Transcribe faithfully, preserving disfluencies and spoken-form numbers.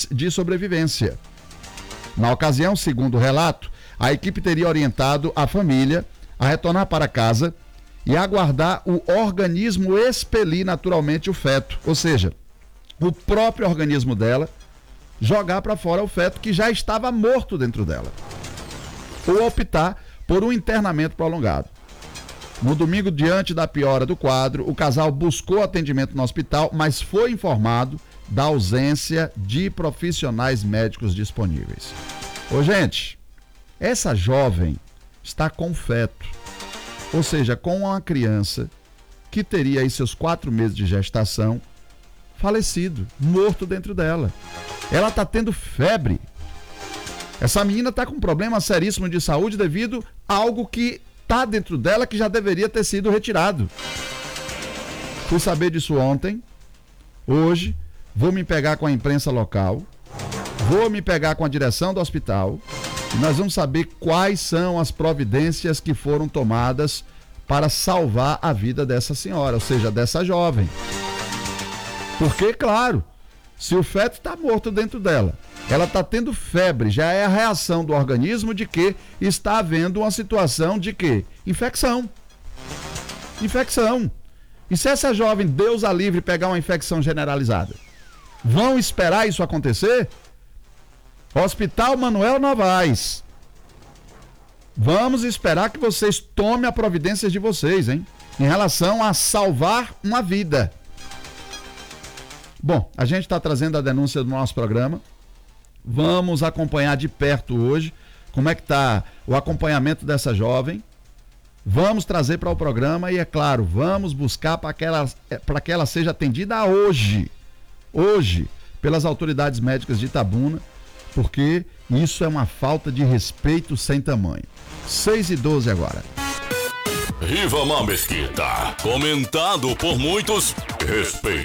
condições de sobrevivência. Na ocasião, segundo o relato, a equipe teria orientado a família a retornar para casa e aguardar o organismo expelir naturalmente o feto, ou seja, o próprio organismo dela jogar para fora o feto que já estava morto dentro dela, ou optar por um internamento prolongado. No domingo, diante da piora do quadro, o casal buscou atendimento no hospital, mas foi informado da ausência de profissionais médicos disponíveis. Ô, gente, essa jovem está com feto, ou seja, com uma criança que teria aí seus quatro meses de gestação, falecido, morto dentro dela. Ela está tendo febre. Essa menina está com um problema seríssimo de saúde devido a algo que está dentro dela que já deveria ter sido retirado. Fui saber disso ontem. Hoje, vou me pegar com a imprensa local, vou me pegar com a direção do hospital e nós vamos saber quais são as providências que foram tomadas para salvar a vida dessa senhora, ou seja, dessa jovem. Porque, claro, se o feto está morto dentro dela, ela está tendo febre, já é a reação do organismo de que está havendo uma situação de que? Infecção. Infecção. E se essa jovem, Deus a livre, pegar uma infecção generalizada? Vão esperar isso acontecer? Hospital Manuel Novaes. Vamos esperar que vocês tomem a providência de vocês, hein? Em relação a salvar uma vida. Bom, a gente está trazendo a denúncia do nosso programa. Vamos acompanhar de perto hoje como é que está o acompanhamento dessa jovem. Vamos trazer para o programa e, é claro, vamos buscar para que ela, para que ela seja atendida hoje. Hoje, pelas autoridades médicas de Itabuna, porque isso é uma falta de respeito sem tamanho. seis e doze agora. Rivamar Mesquita, comentado por muitos, respeitado